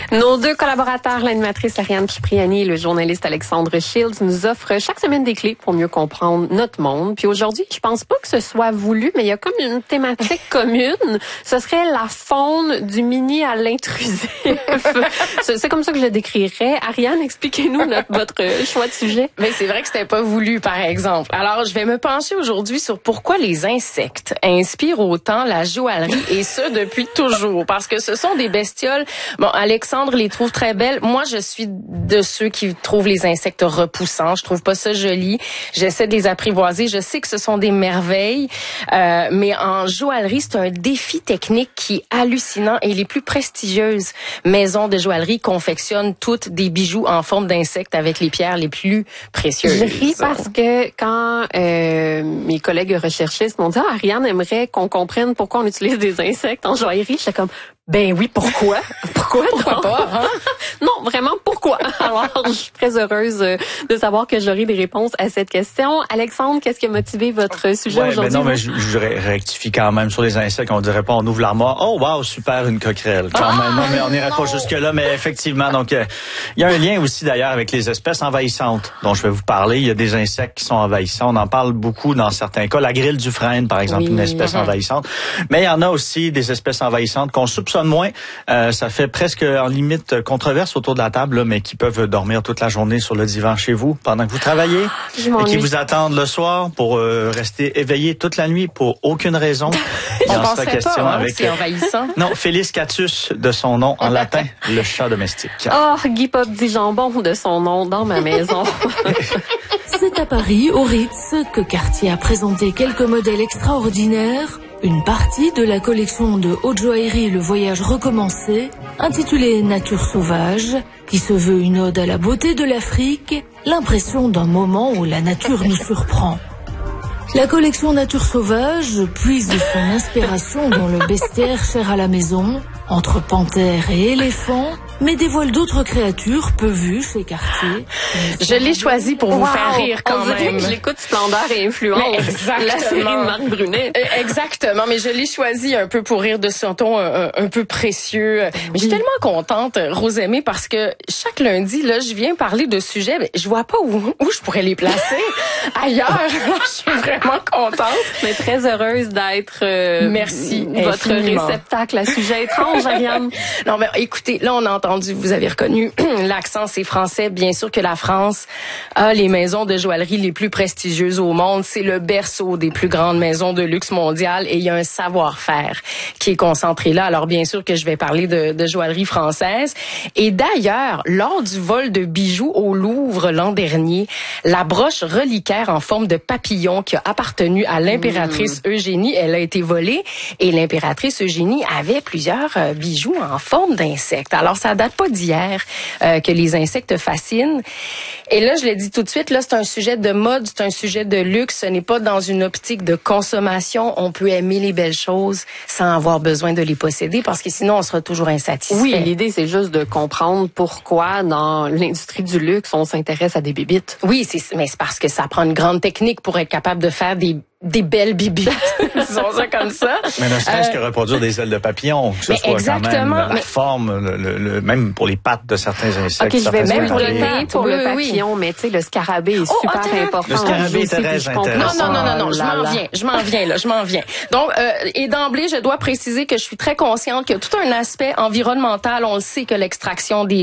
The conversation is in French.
Nos deux collaborateurs, l'animatrice Ariane Cipriani et le journaliste Alexandre Shields, nous offrent chaque semaine des clés pour mieux comprendre notre monde. Puis aujourd'hui, je pense pas que ce soit voulu, mais il y a comme une thématique commune. Ce serait la faune du mini à l'intrusif. C'est comme ça que je le décrirais. Ariane, expliquez-nous votre choix de sujet. Mais c'est vrai que c'était pas voulu, par exemple. Alors, je vais me pencher aujourd'hui sur pourquoi les insectes inspirent autant la joaillerie, et ce, depuis toujours. Parce que ce sont des bestioles. Bon, Alexandre les trouve très belles. Moi, je suis de ceux qui trouvent les insectes repoussants. Je trouve pas ça joli. J'essaie de les apprivoiser. Je sais que ce sont des merveilles. Mais en joaillerie, c'est un défi technique qui est hallucinant, et les plus prestigieuses maisons de joaillerie confectionnent toutes des bijoux en forme d'insectes avec les pierres les plus précieuses. Je ris parce que quand mes collègues recherchistes m'ont dit « Ariane aimerait qu'on comprenne pourquoi on utilise des insectes en joaillerie », j'étais comme « Ben oui, pourquoi? Pourquoi pas, hein? Non, vraiment, pourquoi? Alors, je suis très heureuse de savoir que j'aurai des réponses à cette question. Alexandre, qu'est-ce qui a motivé votre sujet aujourd'hui? Mais non, mais je rectifie quand même sur les insectes. On dirait pas, on ouvre l'armoire. Oh, wow, super, une coquerelle. Quand même. Non, mais on n'ira pas jusque-là, mais effectivement. Donc, il y a un lien aussi, d'ailleurs, avec les espèces envahissantes dont je vais vous parler. Il y a des insectes qui sont envahissants. On en parle beaucoup dans certains cas. La grille du frêne, par exemple, une espèce envahissante. Mais il y en a aussi des espèces envahissantes qu'on soupçonne moins. Ça fait presque en limite controverse autour de la table, là, mais qui peuvent dormir toute la journée sur le divan chez vous pendant que vous travaillez et qui vous attendent le soir pour rester éveillé toute la nuit pour aucune raison. On penserait question pas, avec c'est envahissant. Non, Felis catus de son nom en latin, le chat domestique. Oh, Guy Pop dit jambon de son nom dans ma maison. C'est à Paris, au Ritz, que Cartier a présenté quelques modèles extraordinaires. Une partie de la collection de haute joaillerie Le Voyage recommencé, intitulée Nature sauvage, qui se veut une ode à la beauté de l'Afrique, l'impression d'un moment où la nature nous surprend. La collection Nature sauvage puise son inspiration dans le bestiaire cher à la maison, entre panthères et éléphants, mais dévoile d'autres créatures peu vues chez Cartier. Je l'ai choisi pour vous faire rire quand même. Que je l'écoute Splendeur et Influence. La série de Marc Brunet. Exactement, mais je l'ai choisi un peu pour rire de son ton un peu précieux. Mais je suis tellement contente, Rosemée, parce que chaque lundi, là, je viens parler de sujets, mais je vois pas où je pourrais les placer ailleurs. Je suis vraiment contente. Mais très heureuse d'être merci votre réceptacle à sujet étrange, Ariane. Non, mais écoutez, là, on a entendu, vous avez reconnu l'accent, c'est français. Bien sûr que la France a les maisons de joaillerie les plus prestigieuses au monde. C'est le berceau des plus grandes maisons de luxe mondiales, et il y a un savoir-faire qui est concentré là. Alors, bien sûr que je vais parler de joaillerie française. Et d'ailleurs, lors du vol de bijoux au Louvre l'an dernier, la broche reliquaire en forme de papillon qui a appartenu à l'impératrice Eugénie, elle a été volée, et l'impératrice Eugénie avait plusieurs bijoux en forme d'insectes. Alors, ça date pas d'hier que les insectes fascinent. Et là, je le dis tout de suite, là, c'est un sujet de mode, c'est un sujet de luxe. Ce n'est pas dans une optique de consommation. On peut aimer les belles choses sans avoir besoin de les posséder, parce que sinon, on sera toujours insatisfait. Oui, l'idée, c'est juste de comprendre pourquoi, dans l'industrie du luxe, on s'intéresse à des bébites. Oui, mais c'est parce que ça prend une grande technique pour être capable de faire des belles bibites, disons ça comme ça. Mais ne serait-ce que reproduire des ailes de papillon, que ce soit exactement, quand même la forme, même pour les pattes de certains insectes. OK, je vais même pour le papillon, mais tu sais, le scarabée est super important. Le scarabée est très intéressant. Non, je m'en viens. Donc, et d'emblée, je dois préciser que je suis très consciente qu'il y a tout un aspect environnemental. On le sait que l'extraction des